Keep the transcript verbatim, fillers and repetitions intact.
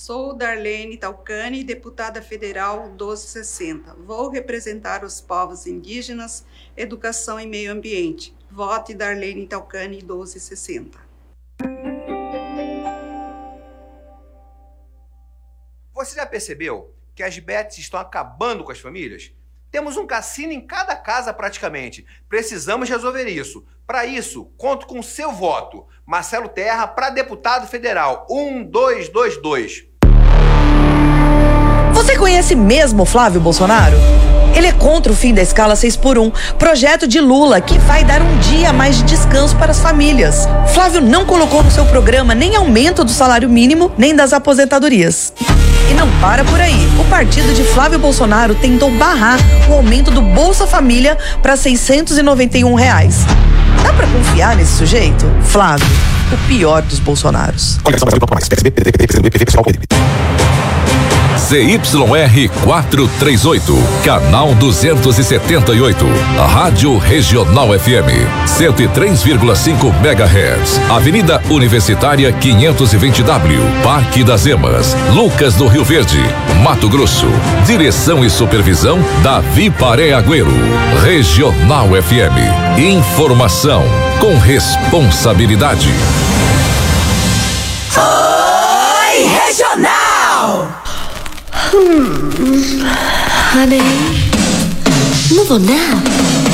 Sou Darlene Talcani, deputada federal doze sessenta. Vou representar os povos indígenas, educação e meio ambiente. Vote Darlene Talcani doze sessenta. Você já percebeu que as bets estão acabando com as famílias? Temos um cassino em cada casa praticamente. Precisamos resolver isso. Para isso, conto com seu voto. Marcelo Terra para deputado federal. um dois dois dois. Você conhece mesmo Flávio Bolsonaro? Ele é contra o fim da escala seis por um, projeto de Lula que vai dar um dia a mais de descanso para as famílias. Flávio não colocou no seu programa nem aumento do salário mínimo, nem das aposentadorias. E não para por aí. O partido de Flávio Bolsonaro tentou barrar o aumento do Bolsa Família para seiscentos e noventa e um reais. Dá pra confiar nesse sujeito? Flávio, o pior dos Bolsonaros. Z Y R quatrocentos e trinta e oito, canal duzentos e setenta e oito, Rádio Regional F M, cento e três vírgula cinco megahertz, Avenida Universitária quinhentos e vinte W, Parque das Emas, Lucas do Rio Verde, Mato Grosso. Direção e supervisão Davi Paré Agüero. Regional F M, informação com responsabilidade. Oi, Regional! Hmm. Honey, move on now.